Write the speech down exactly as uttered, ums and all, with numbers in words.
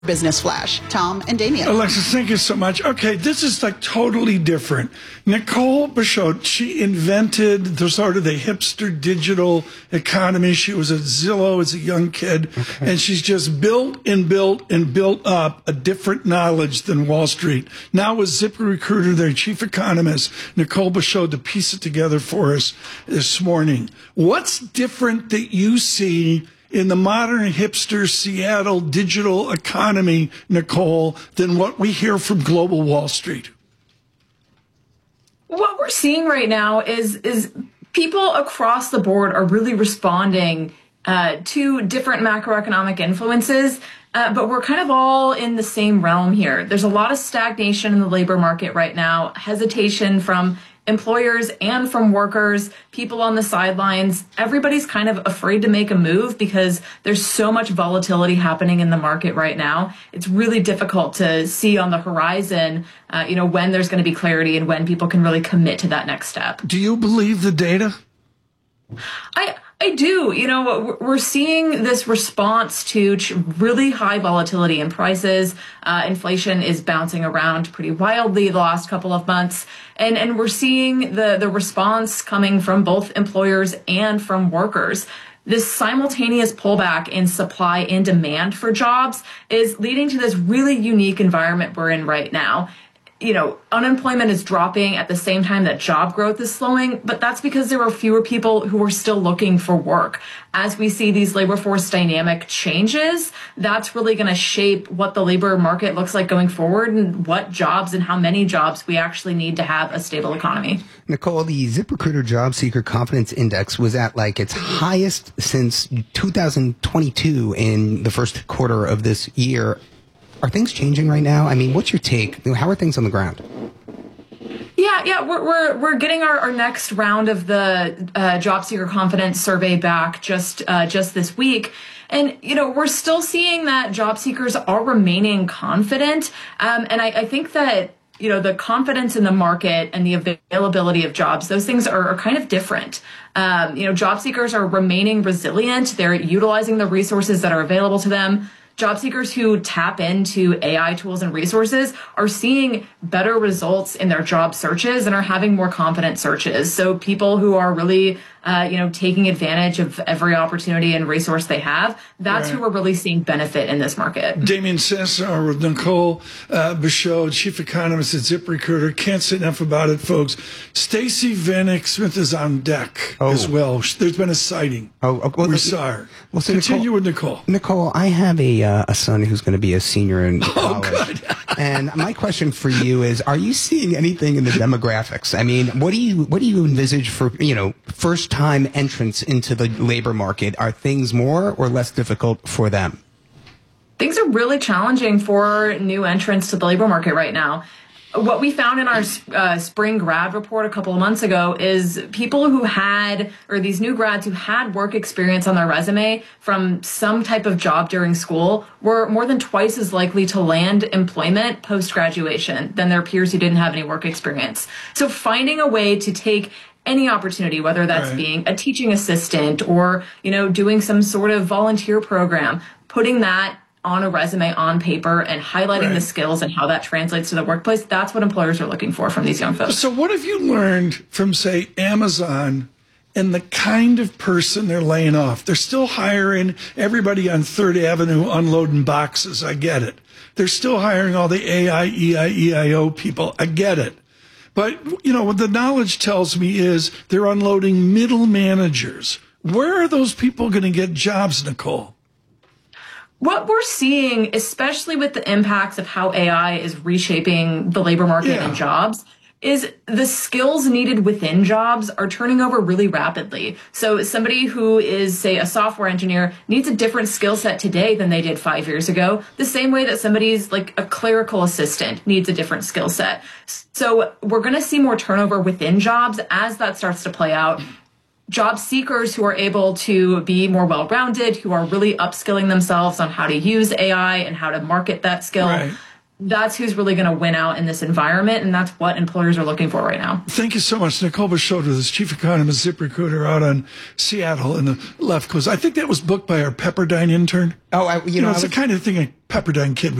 Business Flash. Tom and Damien. Alexis, thank you so much. Okay, this is like totally different. Nicole Bashot, she invented the sort of the hipster digital economy. She was at Zillow as a young kid, okay. and she's just built and built and built up a different knowledge than Wall Street. Now with ZipRecruiter, their chief economist, Nicole Bashot, to piece it together for us this morning. What's different that you see in the modern hipster Seattle digital economy, Nicole, than what we hear from global Wall Street? What we're seeing right now is is people across the board are really responding uh, to different macroeconomic influences, uh, but we're kind of all in the same realm here. There's a lot of stagnation in the labor market right now, hesitation from employers and from workers, people on the sidelines. Everybody's kind of afraid to make a move because there's so much volatility happening in the market right now. It's really difficult to see on the horizon, uh, you know, when there's going to be clarity and when people can really commit to that next step. Do you believe the data? I I do. You know, we're seeing this response to really high volatility in prices. Uh, inflation is bouncing around pretty wildly the last couple of months. And, and we're seeing the, the response coming from both employers and from workers. This simultaneous pullback in supply and demand for jobs is leading to this really unique environment we're in right now. You know, unemployment is dropping at the same time that job growth is slowing, but that's because there are fewer people who are still looking for work. As we see these labor force dynamic changes, that's really going to shape what the labor market looks like going forward and what jobs and how many jobs we actually need to have a stable economy. Nicole, the ZipRecruiter Job Seeker Confidence Index was at like its highest since two thousand twenty-two in the first quarter of this year. Are things changing right now? I mean, what's your take? How are things on the ground? Yeah, yeah, we're we're, we're getting our, our next round of the uh, Job Seeker Confidence Survey back just uh, just this week. And, you know, we're still seeing that job seekers are remaining confident. Um, and I, I think that, you know, the confidence in the market and the availability of jobs, those things are, are kind of different. Um, you know, job seekers are remaining resilient. They're utilizing the resources that are available to them. Job seekers who tap into A I tools and resources are seeing better results in their job searches and are having more confident searches. So people who are really, uh, you know, taking advantage of every opportunity and resource they have, that's right. Who we're really seeing benefit in this market. Damien Cesar with Nicole uh, Bashot, chief economist at ZipRecruiter. Can't say enough about it, folks. Stacey Vanek Smith is on deck oh. as well. There's been a sighting. Oh, okay. Well, we saw her. Well, so Continue Nicole, with Nicole. Nicole, I have a uh, a son who's going to be a senior in college. Oh, good. And my question for you is: are you seeing anything in the demographics? I mean, what do you what do you envisage for you know first time entrants into the labor market? Are things more or less difficult for them? Things are really challenging for new entrants to the labor market right now. What we found in our uh, spring grad report a couple of months ago is people who had, or these new grads who had work experience on their resume from some type of job during school were more than twice as likely to land employment post-graduation than their peers who didn't have any work experience. So finding a way to take any opportunity, whether that's right. being a teaching assistant or, you know, doing some sort of volunteer program, putting that on a resume, on paper, and highlighting right. the skills and how that translates to the workplace, that's what employers are looking for from these young folks. So what have you learned from, say, Amazon and the kind of person they're laying off? They're still hiring everybody on Third Avenue unloading boxes. I get it. They're still hiring all the A I, E I, E I O people. I get it. But, you know, what the knowledge tells me is they're unloading middle managers. Where are those people going to get jobs, Nicole? What we're seeing, especially with the impacts of how A I is reshaping the labor market yeah. and jobs, is the skills needed within jobs are turning over really rapidly. So somebody who is, say, a software engineer needs a different skill set today than they did five years ago, the same way that somebody's like a clerical assistant needs a different skill set. So we're going to see more turnover within jobs as that starts to play out. Job seekers who are able to be more well-rounded, who are really upskilling themselves on how to use A I and how to market that skill, right. that's who's really going to win out in this environment, and that's what employers are looking for right now. Thank you so much. Nicole Bashot with us, chief economist, ZipRecruiter out on Seattle in the left coast. I think that was booked by our Pepperdine intern. Oh, I, you, You know, know, it's I the was, kind of thing a Pepperdine kid would